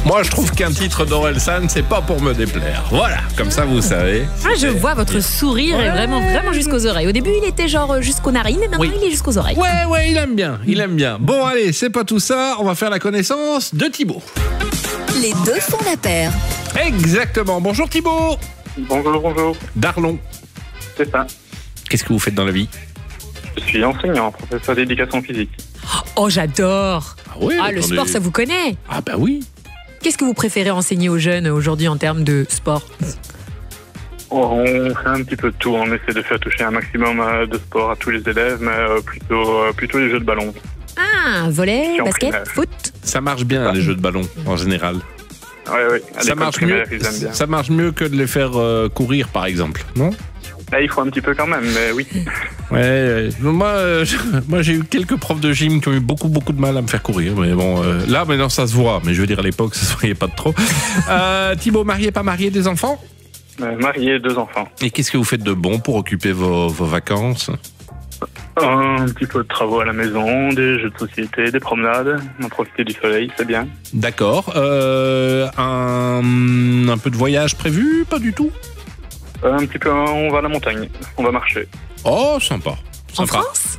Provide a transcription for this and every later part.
Moi, je trouve qu'un titre d'Orelsan, c'est pas pour me déplaire. Voilà, comme ça, vous savez. Je vois votre sourire est vraiment jusqu'aux oreilles. Au début, il était genre jusqu'aux narines, et maintenant, il est jusqu'aux oreilles. Ouais, il aime bien. Bon, allez, c'est pas tout ça. On va faire la connaissance de Thibaut. Les deux font la paire. Exactement. Bonjour Thibaut. Bonjour. Darlon. C'est ça. Qu'est-ce que vous faites dans la vie? Je suis enseignant, professeur d'éducation physique. Oh, j'adore. Ah oui, le sport, ça vous connaît. Ah bah oui. Qu'est-ce que vous préférez enseigner aux jeunes aujourd'hui en termes de sport? On fait un petit peu de tout. On essaie de faire toucher un maximum de sport à tous les élèves, mais plutôt les jeux de ballon. Ah, volley, basket, primaire. foot. Ça marche bien, les jeux de ballon, en général. Oui. Ça marche mieux. Ils aiment bien. Ça marche mieux que de les faire courir, par exemple, non? Là, il faut un petit peu quand même, mais oui. Ouais. Moi, j'ai eu quelques profs de gym qui ont eu beaucoup de mal à me faire courir. Mais bon, là, maintenant, ça se voit. Mais je veux dire, à l'époque, ça se voyait pas de trop. Thibaut, marié, pas marié, des enfants? Marié, 2 enfants. Et qu'est-ce que vous faites de bon pour occuper vos vacances? Un petit peu de travaux à la maison, des jeux de société, des promenades. On profiter du soleil, c'est bien. D'accord. Un peu de voyage prévu? Pas du tout? Un petit peu, on va à la montagne. On va marcher. Oh, sympa. En France?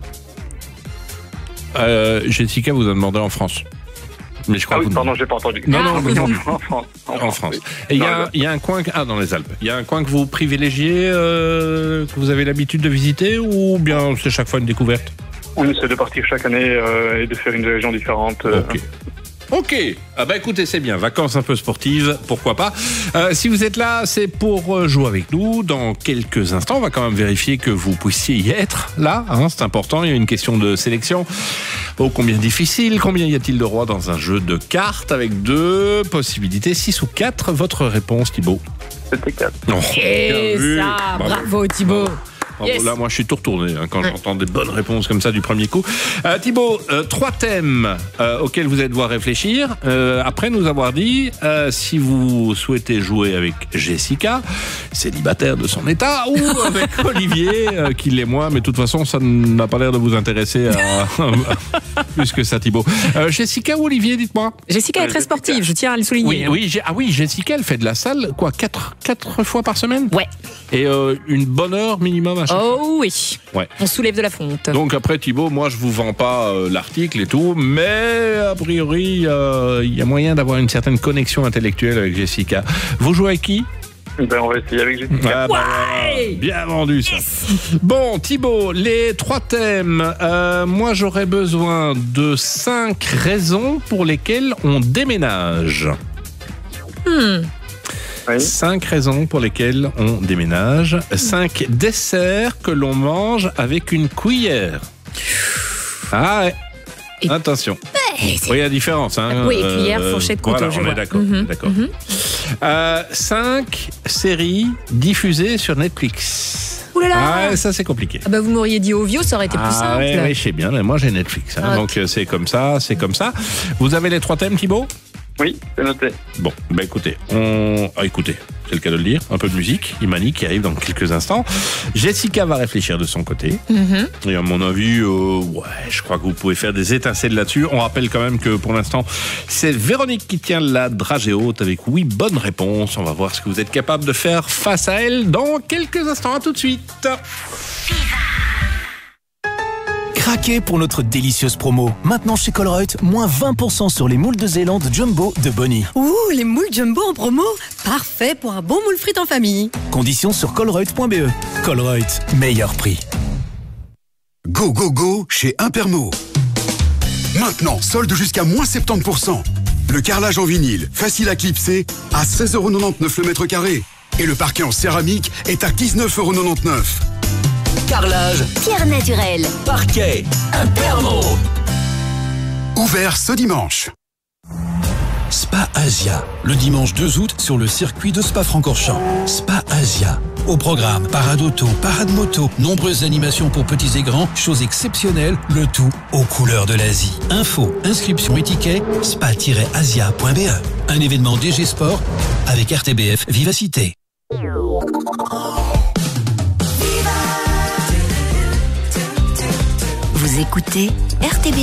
Jessica vous a demandé en France. Mais je crois que pardon, j'ai pas entendu. Non, en France. En France. Et il y a un coin... dans les Alpes. Il y a un coin que vous privilégiez, que vous avez l'habitude de visiter, ou bien c'est chaque fois une découverte? On essaie de partir chaque année et de faire une région différente. Ok. Ah bah écoutez, c'est bien. Vacances un peu sportives, pourquoi pas. Si vous êtes là, c'est pour jouer avec nous. Dans quelques instants, on va quand même vérifier que vous puissiez y être là. C'est important. Il y a une question de sélection. Oh, combien difficile. Combien y a-t-il de rois dans un jeu de cartes avec 2 possibilités, 6 ou 4? Votre réponse, Thibaut? C'était 4. Et ça, bravo Thibaut. Yes. Là, moi, je suis tout retourné quand j'entends des bonnes réponses comme ça du premier coup. Thibaut, 3 thèmes auxquels vous allez devoir réfléchir. Après nous avoir dit si vous souhaitez jouer avec Jessica, célibataire de son état, ou avec Olivier, qui l'est moins, mais de toute façon, ça n'a pas l'air de vous intéresser plus que ça, Thibaut. Jessica ou Olivier, dites-moi? Jessica est très sportive, je tiens à le souligner. Oui, Jessica, elle fait de la salle, quoi, 4 fois par semaine? Ouais. Et une bonne heure minimum à chaque fois. Oh oui. Ouais. On soulève de la fonte. Donc après, Thibaut, moi je vous vends pas l'article et tout, mais a priori, il y a moyen d'avoir une certaine connexion intellectuelle avec Jessica. Vous jouez avec qui? On va essayer avec Jessica. Bien vendu ça. Yes. Bon, Thibaut, les 3 thèmes. Moi, j'aurais besoin de 5 raisons pour lesquelles on déménage. Oui. 5 raisons pour lesquelles on déménage. 5 desserts que l'on mange avec une cuillère. Ah ouais. Attention. Oui, il y a la différence. Oui, cuillère, fourchette, couteau. Voilà, on est d'accord. 5 séries diffusées sur Netflix. Ouh là là. Ah, ça c'est compliqué. Ah bah vous m'auriez dit Ovio, ça aurait été plus simple. Oui, je sais bien, mais moi j'ai Netflix. Okay. Donc c'est comme ça. Vous avez les 3 thèmes, Thibaut? Oui, c'est noté. Bon, écoutez, écoutez, c'est le cas de le dire, un peu de musique, Imani qui arrive dans quelques instants. Jessica va réfléchir de son côté. Et à mon avis, je crois que vous pouvez faire des étincelles là-dessus. On rappelle quand même que pour l'instant, c'est Véronique qui tient la dragée haute avec 8 bonnes réponses. On va voir ce que vous êtes capable de faire face à elle dans quelques instants. À tout de suite. Craquez pour notre délicieuse promo. Maintenant chez Colruyt, moins 20% sur les moules de Zélande Jumbo de Bonnie. Ouh, les moules Jumbo en promo. Parfait pour un bon moule frites en famille. Conditions sur colruyt.be. Colruyt, meilleur prix. Go, go, go chez Impermo. Maintenant, solde jusqu'à moins 70%. Le carrelage en vinyle, facile à clipser, à 16,99€ le mètre carré. Et le parquet en céramique est à 19,99€. Carrelage, Pierre naturelle, parquet, Impermo. Ouvert ce dimanche. Spa Asia, le dimanche 2 août sur le circuit de Spa-Francorchamps. Spa Asia. Au programme, parade auto, parade moto, nombreuses animations pour petits et grands, choses exceptionnelles, le tout aux couleurs de l'Asie. Info, inscription et ticket, spa-asia.be. Un événement DG Sport avec RTBF Vivacité. vous écoutez RTB.